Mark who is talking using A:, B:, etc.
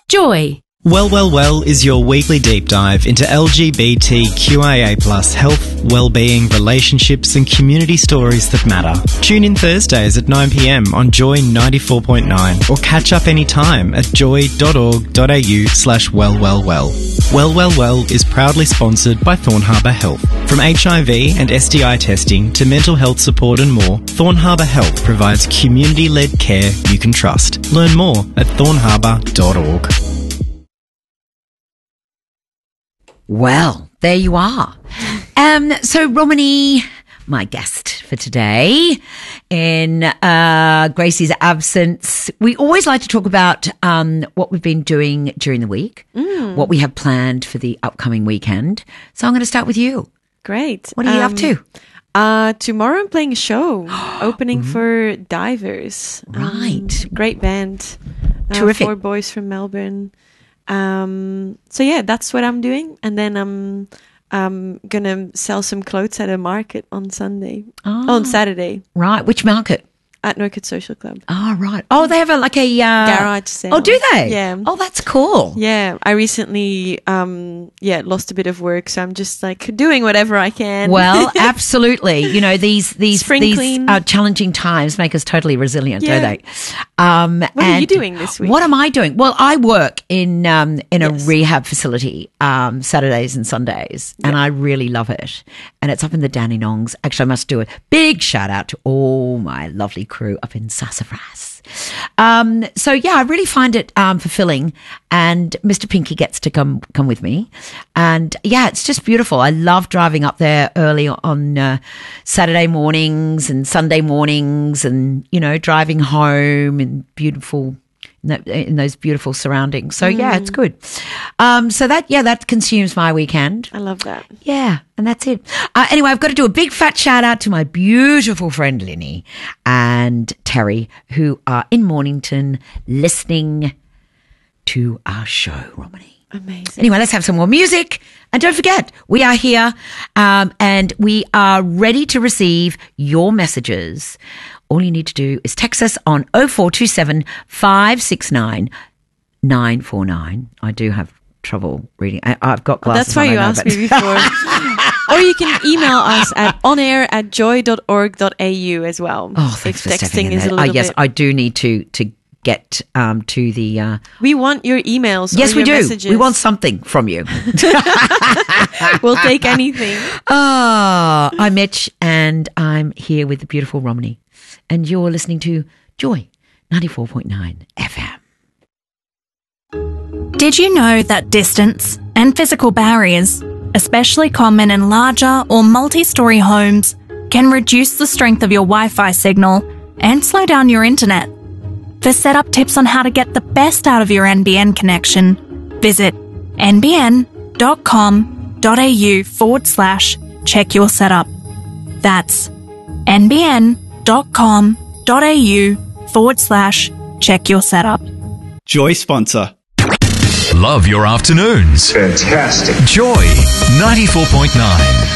A: Joy.
B: Well is your weekly deep dive into LGBTQIA+ health, well-being, relationships and community stories that matter. Tune in Thursdays at 9 p.m. on Joy 94.9 or catch up anytime at joy.org.au/wellwellwell. Well is proudly sponsored by Thorn Harbour Health. From HIV and STI testing to mental health support and more, Thorn Harbour Health provides community-led care you can trust. Learn more at thornharbour.org.
C: Well, there you are. So Romany, my guest for today, in Gracie's absence, we always like to talk about what we've been doing during the week, what we have planned for the upcoming weekend. So I'm going to start with you.
D: Great.
C: What are you up to?
D: Tomorrow I'm playing a show opening for Divers.
C: Right.
D: Great band.
C: Terrific.
D: 4 boys from Melbourne. So yeah, that's what I'm doing. And then I'm gonna sell some clothes at a market on Saturday.
C: Right. Which market?
D: At Norwood Social Club.
C: Oh, right. Oh, they have a
D: garage sale.
C: Oh, do they?
D: Yeah.
C: Oh, that's cool.
D: Yeah. I recently lost a bit of work, so I'm just like doing whatever I can.
C: Well, absolutely. You know, these
D: Sprinkling.
C: challenging times make us totally resilient, don't they?
D: What are you doing this week?
C: What am I doing? Well, I work in a rehab facility Saturdays and Sundays, and I really love it. And it's up in the Dandenongs. Actually, I must do a big shout out to all my lovely crew up in Sassafras. So yeah, I really find it fulfilling, and Mr. Pinky gets to come with me, and yeah, it's just beautiful. I love driving up there early on Saturday mornings and Sunday mornings, and you know, driving home in those beautiful surroundings. So yeah, it's good. So that consumes my weekend.
D: I love that.
C: Yeah, and that's it. Anyway, I've got to do a big fat shout out to my beautiful friend Linny and Terry, who are in Mornington listening to our show, Romany.
D: Amazing.
C: Anyway, let's have some more music. And don't forget, we are here and we are ready to receive your messages. All you need to do is text us on 0427 569 949. I do have trouble reading. I've got glasses.
D: That's why you asked me before. Or you can email us at onair@joy.org.au as well.
C: Oh, thanks for stepping in
D: is
C: there.
D: a little
C: yes,
D: bit.
C: I do need to get to the...
D: We want your emails.
C: Yes,
D: or
C: we
D: your
C: do.
D: Messages.
C: We want something from you.
D: We'll take anything.
C: I'm Mitch, and I'm here with the beautiful Romany. And you're listening to Joy 94.9 FM.
A: Did you know that distance and physical barriers, especially common in larger or multi-story homes, can reduce the strength of your Wi-Fi signal and slow down your internet? For setup tips on how to get the best out of your NBN connection, visit nbn.com.au/check your setup. That's nbn.com.au/check your setup.
E: Joy sponsor.
F: Love your afternoons.
G: Fantastic.
F: Joy 94.9.